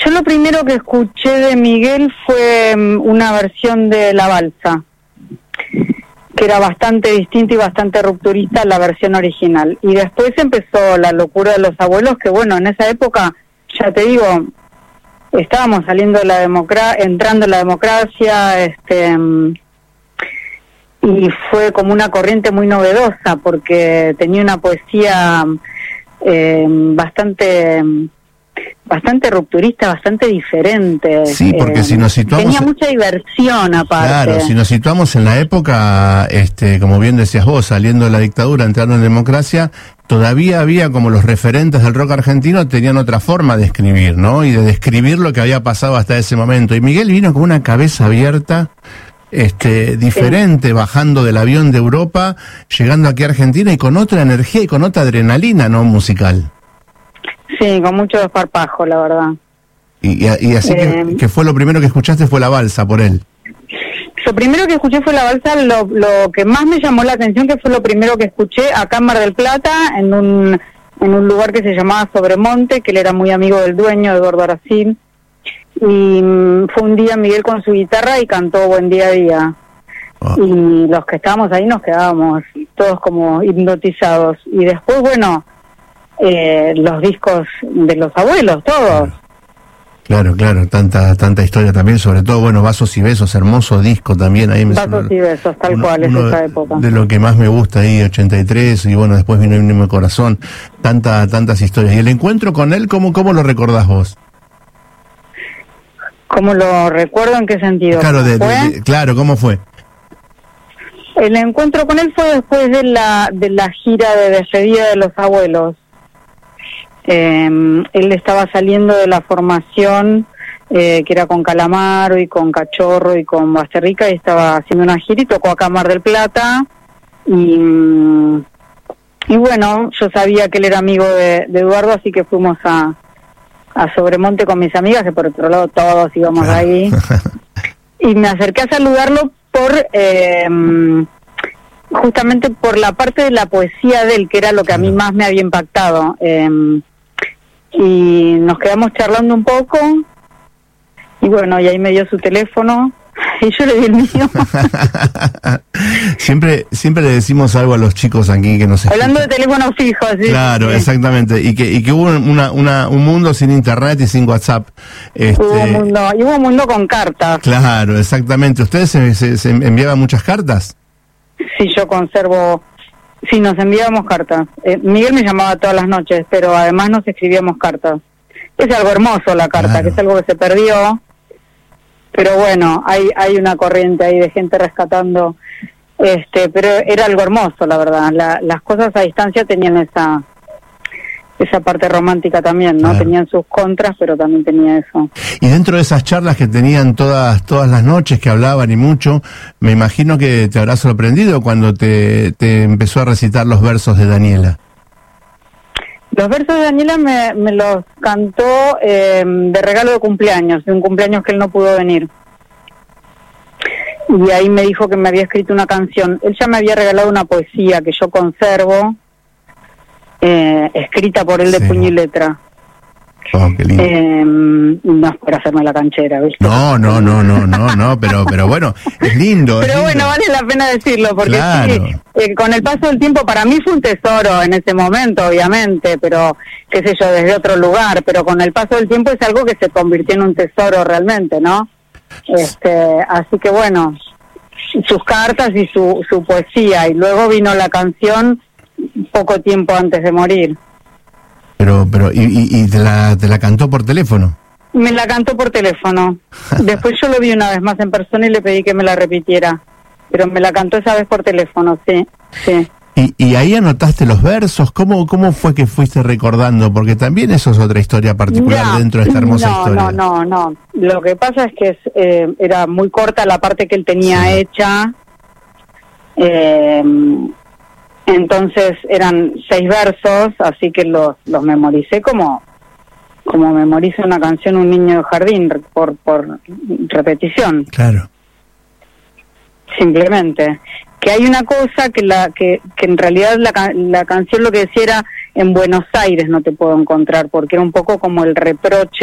Yo lo primero que escuché de Miguel fue una versión de La Balsa, que era bastante distinta y bastante rupturista a la versión original. Y después empezó La Locura de los Abuelos, que bueno, en esa época, ya te digo, estábamos saliendo de entrando en la democracia, y fue como una corriente muy novedosa, porque tenía una poesía bastante rupturista, bastante diferente. Sí, porque si nos situamos... Tenía mucha diversión aparte. Claro, si nos situamos en la época, como bien decías vos, saliendo de la dictadura, entrando en la democracia, todavía había como los referentes del rock argentino tenían otra forma de escribir, ¿no? Y de describir lo que había pasado hasta ese momento. Y Miguel vino con una cabeza abierta, diferente, bajando del avión de Europa, llegando aquí a Argentina y con otra energía y con otra adrenalina, ¿no? Musical. Sí, con mucho desparpajo, la verdad. Y así que fue lo primero que escuchaste fue La Balsa por él. Lo primero que escuché fue La Balsa, lo que más me llamó la atención, que fue lo primero que escuché acá en Mar del Plata, en un lugar que se llamaba Sobremonte, que él era muy amigo del dueño, Eduardo Aracil, y fue un día Miguel con su guitarra y cantó Buen Día a Día. Oh. Y los que estábamos ahí nos quedábamos todos como hipnotizados. Y después, bueno, los discos de los abuelos, todos. Claro, tanta historia también, sobre todo, bueno, Vasos y Besos, hermoso disco también. Ahí Vasos y Besos, tal cual, es esa época. De lo que más me gusta ahí, 83, y bueno, después vino Himno de Corazón, tantas historias. ¿Y el encuentro con él, cómo lo recordás vos? ¿Cómo lo recuerdo? ¿En qué sentido? Claro, claro, ¿cómo fue? El encuentro con él fue después de la gira de despedida de los abuelos. Él estaba saliendo de la formación que era con Calamaro y con Cachorro y con Basterrica, y estaba haciendo una gira y tocó acá en Mar del Plata, y bueno, yo sabía que él era amigo de Eduardo, así que fuimos a Sobremonte con mis amigas, que por otro lado todos íbamos ahí, y me acerqué a saludarlo justamente por la parte de la poesía de él, que era lo que a mí más me había impactado, y nos quedamos charlando un poco, y bueno, y ahí me dio su teléfono y yo le di el mío. siempre le decimos algo a los chicos aquí que nos hablando de teléfono fijo, sí. Claro, sí. Exactamente, y que hubo un mundo sin internet y sin WhatsApp. Hubo un mundo con cartas. Claro, exactamente. ¿Ustedes se enviaban muchas cartas? Sí, yo conservo. Sí, nos enviábamos cartas. Miguel me llamaba todas las noches, pero además nos escribíamos cartas. Es algo hermoso la carta, claro. Que es algo que se perdió. Pero bueno, hay una corriente ahí de gente rescatando, pero era algo hermoso, la verdad. Las cosas a distancia tenían esa parte romántica también, ¿no? Claro. Tenían sus contras, pero también tenía eso. Y dentro de esas charlas que tenían todas las noches, que hablaban y mucho, me imagino que te habrá sorprendido cuando te empezó a recitar los versos de Daniela. Los versos de Daniela me los cantó de regalo de cumpleaños, de un cumpleaños que él no pudo venir. Y ahí me dijo que me había escrito una canción. Él ya me había regalado una poesía que yo conservo, escrita por él de puño y letra. Oh, qué lindo. No es por hacerme la canchera, ¿viste? No, pero bueno, es lindo. Pero bueno, vale la pena decirlo, porque claro. Sí, con el paso del tiempo, para mí fue un tesoro en ese momento, obviamente, pero, qué sé yo, desde otro lugar, pero con el paso del tiempo es algo que se convirtió en un tesoro realmente, ¿no? Así que bueno, sus cartas y su poesía, y luego vino la canción poco tiempo antes de morir. Pero ¿y te la cantó por teléfono? Me la cantó por teléfono. Después yo lo vi una vez más en persona y le pedí que me la repitiera. Pero me la cantó esa vez por teléfono, sí. ¿Y ahí anotaste los versos? ¿Cómo fue que fuiste recordando? Porque también eso es otra historia particular dentro de esta hermosa historia. No. Lo que pasa es que era muy corta la parte que él tenía hecha. Entonces eran 6 versos, así que los memoricé como memoriza una canción un niño de jardín, por repetición. Claro. Simplemente. Que hay una cosa que en realidad la canción lo que decía era: en Buenos Aires no te puedo encontrar, porque era un poco como el reproche